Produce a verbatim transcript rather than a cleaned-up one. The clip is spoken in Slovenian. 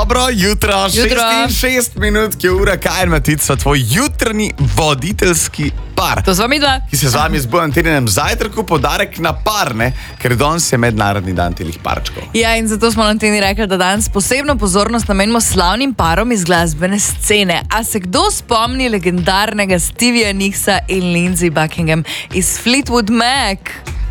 Dobro, jutro, šestinšestdeset minut, ki je ura, kaj ima tica, tvoj jutrni voditeljski par. To z vami dva. Ki se z vami zbudam tedenem zajtrku, podarek na par, ne? Ker danes je mednarodni dan telih parčkov. Ja, in zato smo na teni rekli, da danes posebno pozornost namenimo slavnim parom iz glasbene scene. A se kdo spomni legendarnega Stevija Nicksa in Lindsey Buckingham iz Fleetwood Mac?